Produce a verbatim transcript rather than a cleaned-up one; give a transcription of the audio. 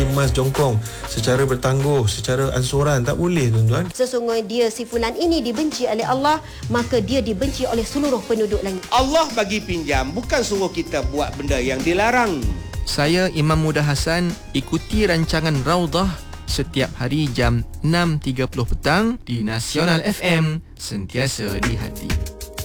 beli emas jongkong secara bertangguh, secara ansuran. Tak boleh, tuan-tuan. Sesungguhnya dia si fulan ini dibenci oleh Allah, maka dia dibenci oleh seluruh penduduk langit. Allah bagi pinjam, bukan suruh kita buat benda yang dilarang. Saya Imam Muda Hassan, ikuti rancangan Raudah setiap hari jam enam tiga puluh petang di Nasional F M, sentiasa di hati.